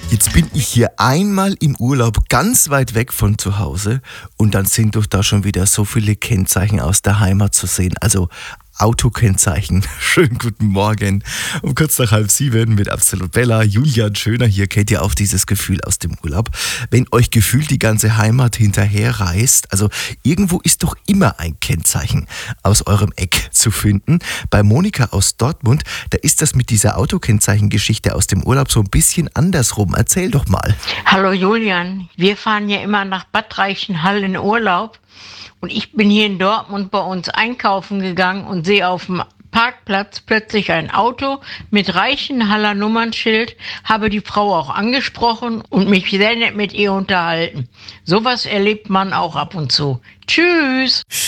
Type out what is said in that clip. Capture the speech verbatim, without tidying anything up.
Jetzt bin ich hier einmal im Urlaub ganz weit weg von zu Hause und dann sind doch da schon wieder so viele Kennzeichen aus der Heimat zu sehen. Also Autokennzeichen. Schönen guten Morgen. Um kurz nach halb sieben mit Absolut Bella. Julian Schöner hier. Kennt ihr auch dieses Gefühl aus dem Urlaub? Wenn euch gefühlt die ganze Heimat hinterherreist, also irgendwo ist doch immer ein Kennzeichen aus eurem Eck zu finden. Bei Monika aus Dortmund, da ist das mit dieser Autokennzeichengeschichte aus dem Urlaub so ein bisschen andersrum. Erzähl doch mal. Hallo Julian, wir fahren ja immer nach Bad Reichenhall in Urlaub und ich bin hier in Dortmund bei uns einkaufen gegangen und sehe auf dem Parkplatz plötzlich ein Auto mit Reichenhaller Nummernschild, habe die Frau auch angesprochen und mich sehr nett mit ihr unterhalten. Sowas erlebt man auch ab und zu. Tschüss!